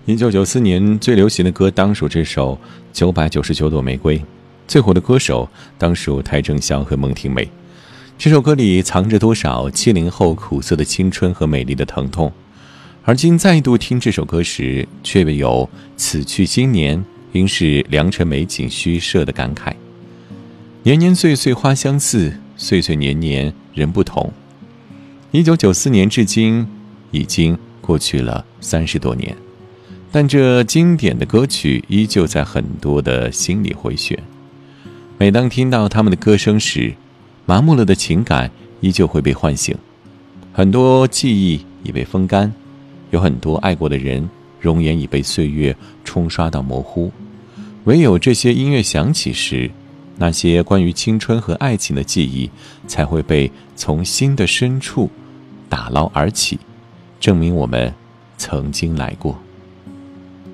1994年最流行的歌当属这首999朵玫瑰，最火的歌手当属邰正宵和孟庭苇。这首歌里藏着多少70后苦涩的青春和美丽的疼痛，而今再度听这首歌时，却有此去经年，应是良辰美景虚设的感慨。年年岁岁花相似，岁岁年年人不同。1994年至今已经过去了30多年，但这经典的歌曲依旧在很多的心里回旋。每当听到他们的歌声时，麻木了的情感依旧会被唤醒，很多记忆已被风干，有很多爱过的人容颜已被岁月冲刷到模糊。唯有这些音乐响起时，那些关于青春和爱情的记忆才会被从心的深处打捞而起，证明我们曾经来过。